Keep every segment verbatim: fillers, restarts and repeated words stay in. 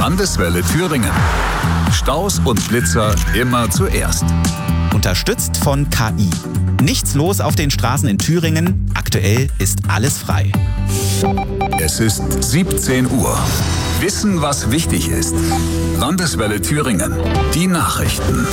Landeswelle Thüringen. Staus und Blitzer immer zuerst. Unterstützt von K I. Nichts los auf den Straßen in Thüringen. Aktuell ist alles frei. Es ist siebzehn Uhr. Wissen, was wichtig ist. Landeswelle Thüringen. Die Nachrichten.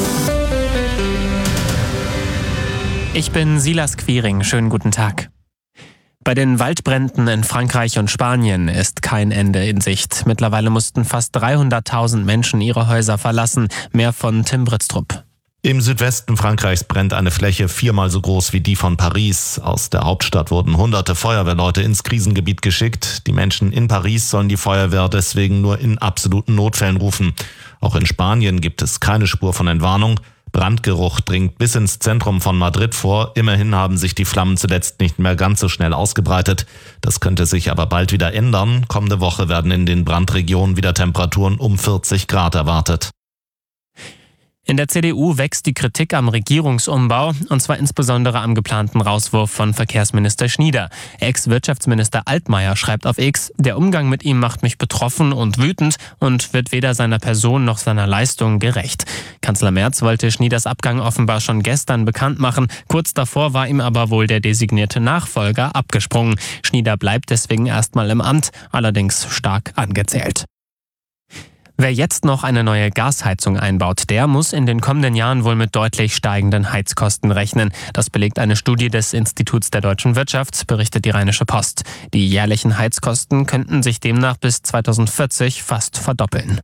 Ich bin Silas Quiring. Schönen guten Tag. Bei den Waldbränden in Frankreich und Spanien ist kein Ende in Sicht. Mittlerweile mussten fast dreihunderttausend Menschen ihre Häuser verlassen. Mehr von Tim Britztrup. Im Südwesten Frankreichs brennt eine Fläche viermal so groß wie die von Paris. Aus der Hauptstadt wurden hunderte Feuerwehrleute ins Krisengebiet geschickt. Die Menschen in Paris sollen die Feuerwehr deswegen nur in absoluten Notfällen rufen. Auch in Spanien gibt es keine Spur von Entwarnung. Brandgeruch dringt bis ins Zentrum von Madrid vor. Immerhin haben sich die Flammen zuletzt nicht mehr ganz so schnell ausgebreitet. Das könnte sich aber bald wieder ändern. Kommende Woche werden in den Brandregionen wieder Temperaturen um vierzig Grad erwartet. In der C D U wächst die Kritik am Regierungsumbau, und zwar insbesondere am geplanten Rauswurf von Verkehrsminister Schnieder. Ex-Wirtschaftsminister Altmaier schreibt auf X, der Umgang mit ihm macht mich betroffen und wütend und wird weder seiner Person noch seiner Leistung gerecht. Kanzler Merz wollte Schnieders Abgang offenbar schon gestern bekannt machen. Kurz davor war ihm aber wohl der designierte Nachfolger abgesprungen. Schnieder bleibt deswegen erstmal im Amt, allerdings stark angezählt. Wer jetzt noch eine neue Gasheizung einbaut, der muss in den kommenden Jahren wohl mit deutlich steigenden Heizkosten rechnen. Das belegt eine Studie des Instituts der deutschen Wirtschaft, berichtet die Rheinische Post. Die jährlichen Heizkosten könnten sich demnach bis zweitausendvierzig fast verdoppeln.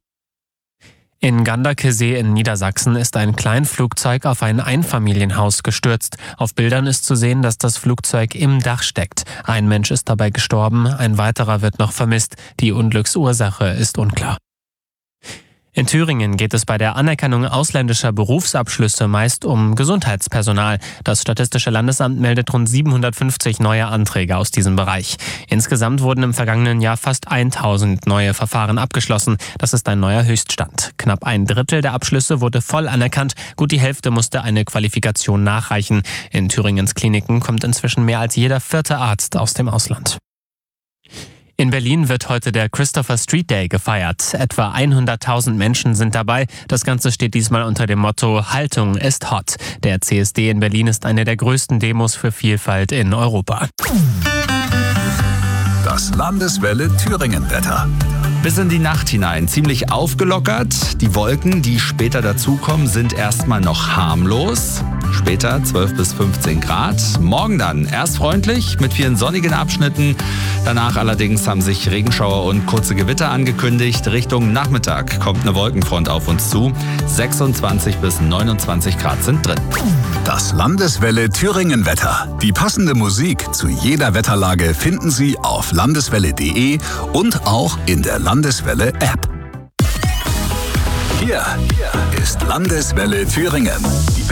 In Ganderkesee in Niedersachsen ist ein Kleinflugzeug auf ein Einfamilienhaus gestürzt. Auf Bildern ist zu sehen, dass das Flugzeug im Dach steckt. Ein Mensch ist dabei gestorben, ein weiterer wird noch vermisst. Die Unglücksursache ist unklar. In Thüringen geht es bei der Anerkennung ausländischer Berufsabschlüsse meist um Gesundheitspersonal. Das Statistische Landesamt meldet rund siebenhundertfünfzig neue Anträge aus diesem Bereich. Insgesamt wurden im vergangenen Jahr fast tausend neue Verfahren abgeschlossen. Das ist ein neuer Höchststand. Knapp ein Drittel der Abschlüsse wurde voll anerkannt. Gut die Hälfte musste eine Qualifikation nachreichen. In Thüringens Kliniken kommt inzwischen mehr als jeder vierte Arzt aus dem Ausland. In Berlin wird heute der Christopher Street Day gefeiert. Etwa hunderttausend Menschen sind dabei. Das Ganze steht diesmal unter dem Motto Haltung ist hot. Der C S D in Berlin ist eine der größten Demos für Vielfalt in Europa. Das Landeswelle Thüringen-Wetter. Bis in die Nacht hinein ziemlich aufgelockert. Die Wolken, die später dazukommen, sind erstmal noch harmlos. Später zwölf bis fünfzehn Grad. Morgen dann erst freundlich mit vielen sonnigen Abschnitten. Danach allerdings haben sich Regenschauer und kurze Gewitter angekündigt. Richtung Nachmittag kommt eine Wolkenfront auf uns zu. sechsundzwanzig bis neunundzwanzig Grad sind drin. Das Landeswelle Thüringen-Wetter. Die passende Musik zu jeder Wetterlage finden Sie auf landeswelle punkt de und auch in der Landeswelle App. Hier ist Landeswelle Thüringen.